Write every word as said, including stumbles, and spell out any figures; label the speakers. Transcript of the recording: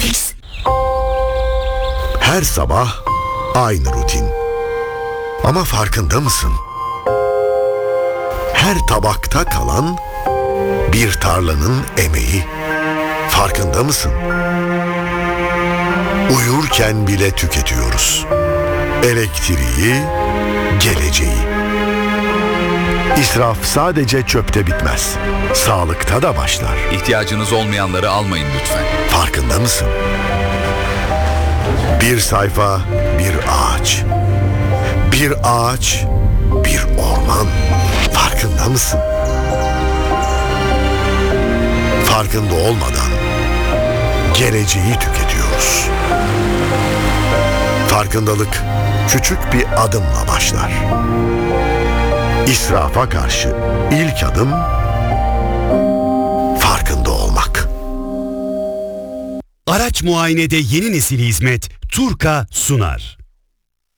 Speaker 1: Nefis. Her sabah aynı rutin. Ama farkında mısın? Her tabakta kalan bir tarlanın emeği. Farkında mısın? Uyurken bile tüketiyoruz. Elektriği, geleceği. İsraf sadece çöpte bitmez. Sağlıkta da başlar.
Speaker 2: İhtiyacınız olmayanları almayın lütfen.
Speaker 1: Farkında mısın? Bir sayfa, bir ağaç. Bir ağaç, bir orman. Farkında mısın? Farkında olmadan geleceği tüketiyoruz. Farkındalık küçük bir adımla başlar. İsrafa karşı ilk adım farkında olmak.
Speaker 3: Araç muayenede yeni nesil hizmet Turka sunar.